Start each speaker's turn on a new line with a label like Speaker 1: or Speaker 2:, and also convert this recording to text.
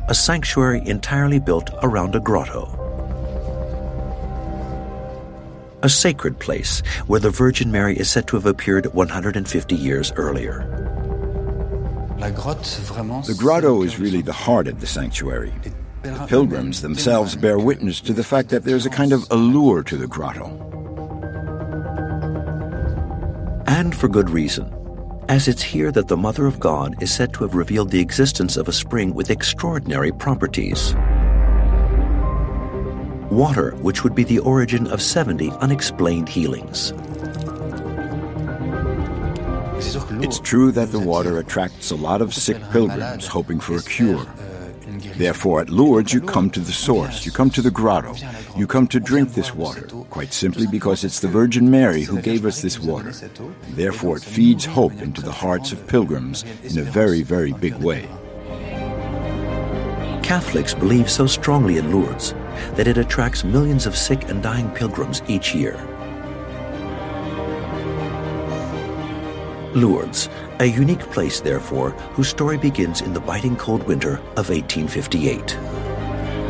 Speaker 1: a sanctuary entirely built around a grotto. A sacred place where the Virgin Mary is said to have appeared 150 years earlier.
Speaker 2: The grotto is really the heart of the sanctuary. The pilgrims themselves bear witness to the fact that there's a kind of allure to the grotto.
Speaker 1: And for good reason, as it's here that the Mother of God is said to have revealed the existence of a spring with extraordinary properties. Water which would be the origin of 70 unexplained healings.
Speaker 2: It's true that the water attracts a lot of sick pilgrims hoping for a cure. Therefore, at Lourdes, you come to the source, you come to the grotto, you come to drink this water, quite simply because it's the Virgin Mary who gave us this water. Therefore, it feeds hope into the hearts of pilgrims in a very, very big way.
Speaker 1: Catholics believe so strongly in Lourdes that it attracts millions of sick and dying pilgrims each year. Lourdes, a unique place, therefore, whose story begins in the biting cold winter of 1858.